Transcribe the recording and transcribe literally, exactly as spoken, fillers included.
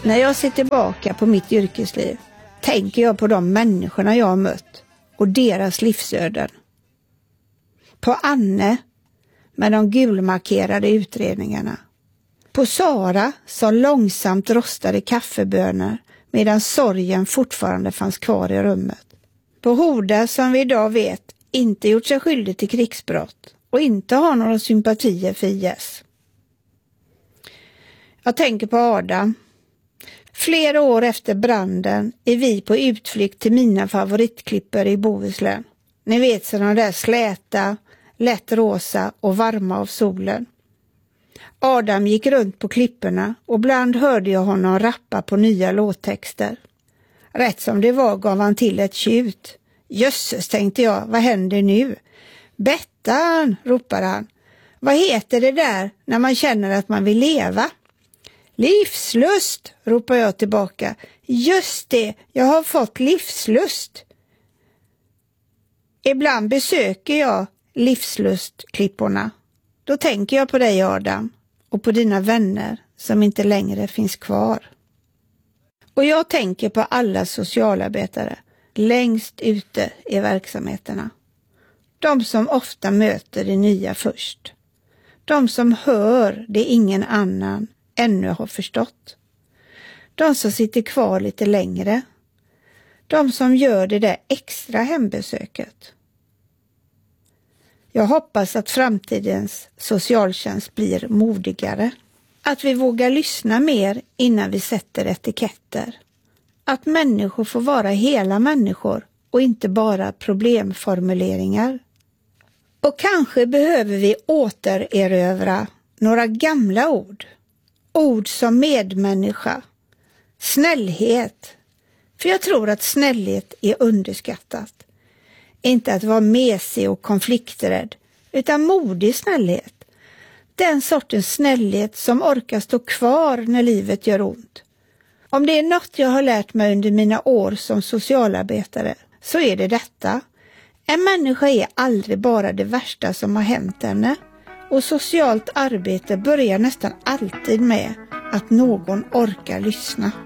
När jag ser tillbaka på mitt yrkesliv tänker jag på de människorna jag har mött och deras livsöden. På Anne med de gulmarkerade utredningarna. På Sara som långsamt rostade kaffebönor medan sorgen fortfarande fanns kvar i rummet. På Hoda som vi idag vet inte gjort sig skyldig till krigsbrott och inte har några sympatier för I S. Jag tänker på Adam. Flera år efter branden är vi på utflykt till mina favoritklippor i Bohuslän. Ni vet sådana där släta, lätt rosa och varma av solen. Adam gick runt på klipporna och ibland hörde jag honom rappa på nya låttexter. Rätt som det var gav han till ett tjut. Jösses, tänkte jag, vad händer nu? Bettan, ropade han. Vad heter det där när man känner att man vill leva? Livslust, ropar jag tillbaka. Just det, jag har fått livslust. Ibland besöker jag livslustklipporna. Då tänker jag på dig, Adam, och på dina vänner som inte längre finns kvar. Och jag tänker på alla socialarbetare längst ute i verksamheterna. De som ofta möter det nya först. De som hör det ingen annan ännu har förstått. De som sitter kvar lite längre. De som gör det där extra hembesöket. Jag hoppas att framtidens socialtjänst blir modigare. Att vi vågar lyssna mer innan vi sätter etiketter. Att människor får vara hela människor och inte bara problemformuleringar. Och kanske behöver vi återerövra några gamla ord. Ord som medmänniska, snällhet. För jag tror att snällhet är underskattat. Inte att vara mesig och konflikträdd, utan modig snällhet. Den sortens snällhet som orkar stå kvar när livet gör ont. Om det är något jag har lärt mig under mina år som socialarbetare så är det detta. En människa är aldrig bara det värsta som har hänt henne. Och socialt arbete börjar nästan alltid med att någon orkar lyssna.